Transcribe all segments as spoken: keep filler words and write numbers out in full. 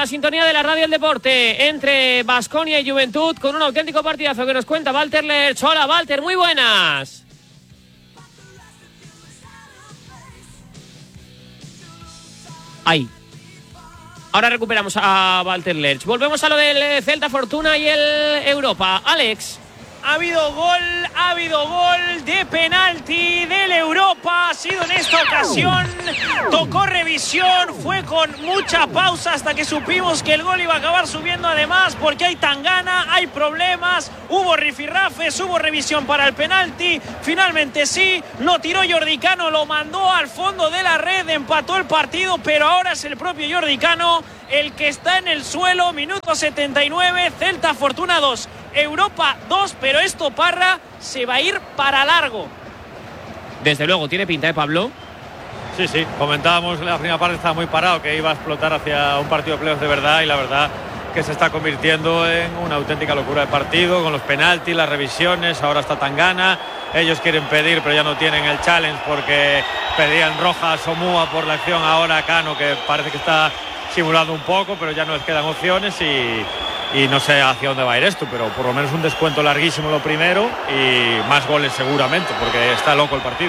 la sintonía de la Radio del Deporte entre Baskonia y Juventud con un auténtico partidazo que nos cuenta Walter Lerch. Hola, Walter, muy buenas. Ahí. Ahora recuperamos a Walter Lerch. Volvemos a lo del Celta Fortuna y el Europa. Alex. Ha habido gol, ha habido gol de penalti del Europa, ha sido en esta ocasión, tocó revisión, fue con mucha pausa hasta que supimos que el gol iba a acabar subiendo además porque hay tangana, hay problemas, hubo rifirrafes, hubo revisión para el penalti, finalmente sí, lo tiró Jordi Cano, lo mandó al fondo de la red, empató el partido, pero ahora es el propio Jordi Cano el que está en el suelo, minuto setenta y nueve, Celta Fortuna dos. Europa dos, pero esto, Parra, se va a ir para largo. Desde luego, tiene pinta, ¿eh, Pablo? Sí, sí, comentábamos la primera parte, estaba muy parado, que iba a explotar hacia un partido de playoffs de verdad, y la verdad que se está convirtiendo en una auténtica locura de partido, con los penaltis, las revisiones, ahora está Tangana, ellos quieren pedir, pero ya no tienen el challenge porque pedían roja a Somúa por la acción, ahora Cano, que parece que está simulando un poco, pero ya no les quedan opciones y... y no sé hacia dónde va a ir esto, pero por lo menos un descuento larguísimo lo primero y más goles seguramente, porque está loco el partido.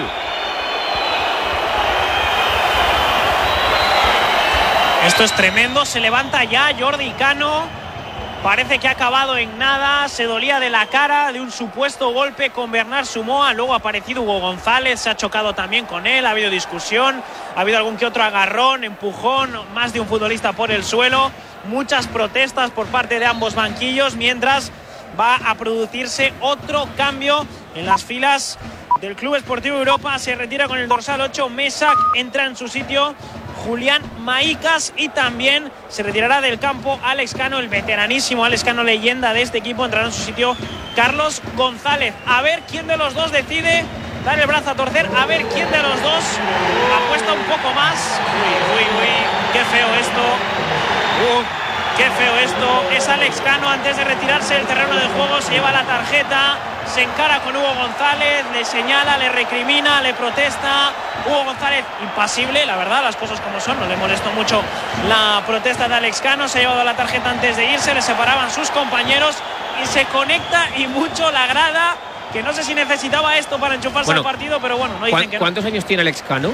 Esto es tremendo, se levanta ya Jordi Cano, parece que ha acabado en nada, se dolía de la cara de un supuesto golpe con Bernard Sumoa, luego ha aparecido Hugo González, se ha chocado también con él, ha habido discusión, ha habido algún que otro agarrón, empujón, más de un futbolista por el suelo, muchas protestas por parte de ambos banquillos, mientras va a producirse otro cambio en las filas del Club Esportivo Europa. Se retira con el dorsal ocho Mesak, entra en su sitio Julián Maicas y también se retirará del campo Alex Cano, el veteranísimo Alex Cano, leyenda de este equipo. Entrará en su sitio Carlos González. A ver quién de los dos decide dar el brazo a torcer, a ver quién de los dos apuesta un poco más. Uy, uy, uy, qué feo esto. Uh, qué feo esto. Es Alex Cano, antes de retirarse del terreno de juego, se lleva la tarjeta, se encara con Hugo González, le señala, le recrimina, le protesta. Hugo González impasible, la verdad, las cosas como son, no le molestó mucho la protesta de Alex Cano, se ha llevado la tarjeta antes de irse, le separaban sus compañeros y se conecta y mucho la grada, que no sé si necesitaba esto para enchufarse bueno, al partido, pero bueno, no dicen que no. ¿Cuántos años tiene Alex Cano?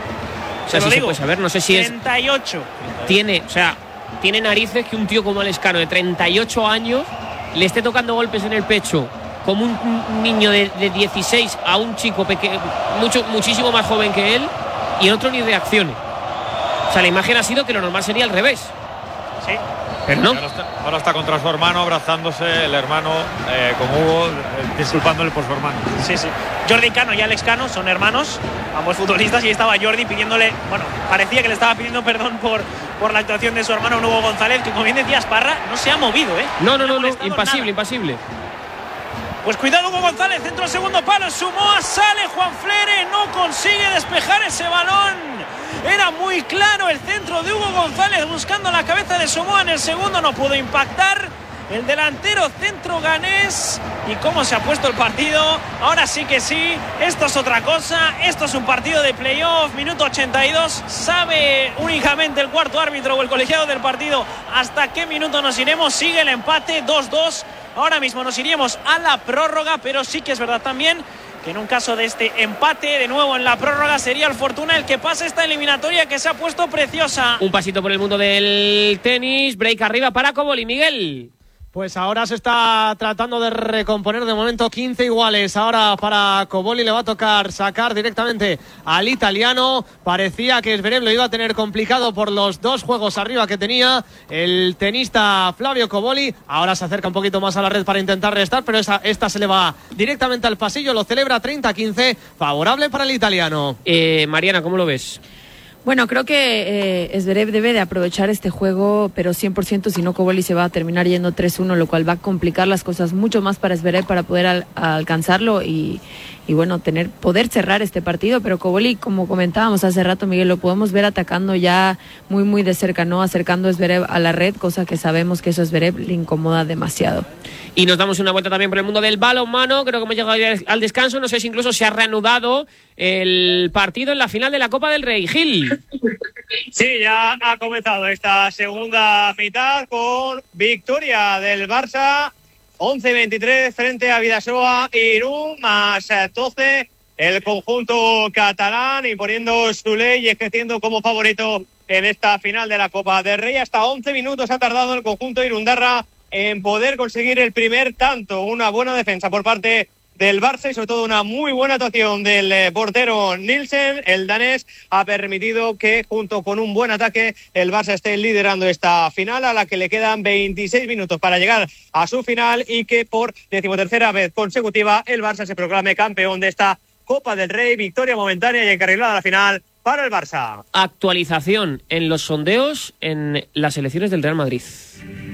O sea, Te lo si digo, se puede saber, no sé si treinta y ocho. es... Tiene, o sea, tiene narices que un tío como Alex Cano de treinta y ocho años le esté tocando golpes en el pecho como un, un niño de, de dieciséis a un chico pequeño, mucho, muchísimo más joven que él, y el otro ni reaccione. O sea, la imagen ha sido que lo normal sería al revés. Sí. Pero no. Ahora está, ahora está contra su hermano, abrazándose el hermano eh, con Hugo, eh, disculpándole por su hermano. Sí, sí. Jordi Cano y Alex Cano son hermanos, ambos futbolistas, y estaba Jordi pidiéndole, bueno, parecía que le estaba pidiendo perdón por, por la actuación de su hermano Hugo González, que como bien decías, Parra, no se ha movido, ¿eh? No, no, no, no, no impasible, nada. impasible. Pues cuidado Hugo González, centro al segundo palo, Sumoa, sale Juan Flere, no consigue despejar ese balón. Era muy claro el centro de Hugo González buscando la cabeza de Sumoa en el segundo, no pudo impactar. El delantero centro ganés. Y cómo se ha puesto el partido. Ahora sí que sí, esto es otra cosa. Esto es un partido de playoff, minuto ochenta y dos. Sabe únicamente el cuarto árbitro o el colegiado del partido hasta qué minuto nos iremos. Sigue el empate, dos dos. Ahora mismo nos iríamos a la prórroga, pero sí que es verdad también que en un caso de este empate, de nuevo en la prórroga, sería el Fortuna el que pasa esta eliminatoria que se ha puesto preciosa. Un pasito por el mundo del tenis, break arriba para Cobolli, Miguel. Pues ahora se está tratando de recomponer, de momento quince iguales. Ahora para Cobolli le va a tocar sacar directamente al italiano. Parecía que Zverev lo iba a tener complicado por los dos juegos arriba que tenía el tenista Flavio Cobolli. Ahora se acerca un poquito más a la red para intentar restar, pero esa, esta se le va directamente al pasillo. Lo celebra treinta a quince, favorable para el italiano. Eh, Mariana, ¿cómo lo ves? Bueno, creo que eh, Zverev debe de aprovechar este juego, pero cien por ciento, si no Cobolli se va a terminar yendo tres uno, lo cual va a complicar las cosas mucho más para Zverev para poder al, alcanzarlo y, y bueno, tener poder cerrar este partido. Pero Cobolli, como comentábamos hace rato, Miguel, lo podemos ver atacando ya muy muy de cerca, ¿no? Acercando a Zverev a la red, cosa que sabemos que eso a Zverev le incomoda demasiado. Y nos damos una vuelta también por el mundo del balonmano. Creo que hemos llegado al descanso. No sé si incluso se ha reanudado el partido en la final de la Copa del Rey. Gil. Sí, ya ha comenzado esta segunda mitad con victoria del Barça, once veintitrés frente a Vidasoa Irún, más doce el conjunto catalán, imponiendo su ley y ejerciendo como favorito en esta final de la Copa del Rey. Hasta once minutos ha tardado el conjunto irundarra en poder conseguir el primer tanto. Una buena defensa por parte del Barça y sobre todo una muy buena actuación del eh, portero Nielsen. El danés ha permitido que junto con un buen ataque el Barça esté liderando esta final, a la que le quedan veintiséis minutos para llegar a su final, y que por decimotercera vez consecutiva el Barça se proclame campeón de esta Copa del Rey. Victoria momentánea y encarrilada a la final para el Barça. Actualización en los sondeos en las elecciones del Real Madrid.